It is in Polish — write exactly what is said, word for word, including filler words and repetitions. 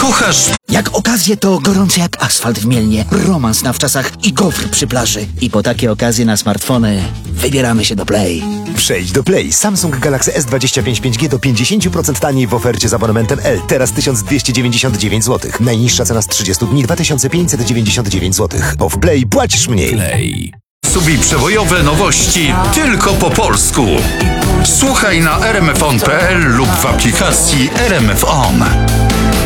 Kucharz. Jak okazje to gorące jak asfalt w Mielnie, romans na wczasach i gofr przy plaży. I po takie okazje na smartfony wybieramy się do Play. Przejdź do Play. Samsung Galaxy S dwadzieścia pięć pięć G do pięćdziesiąt procent taniej w ofercie z abonamentem L. Teraz tysiąc dwieście dziewięćdziesiąt dziewięć złotych. Najniższa cena z trzydziestu dni dwa tysiące pięćset dziewięćdziesiąt dziewięć złotych. Bo w Play płacisz mniej. Play. Subprzewojowe nowości tylko po polsku. Słuchaj na r m f on kropka p l lub w aplikacji R M F On.